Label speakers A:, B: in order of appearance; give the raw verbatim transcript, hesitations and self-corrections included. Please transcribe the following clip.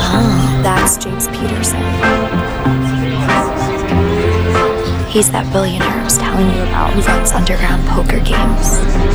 A: Oh, that's James Peterson. He's that billionaire I was telling you about who runs underground poker games.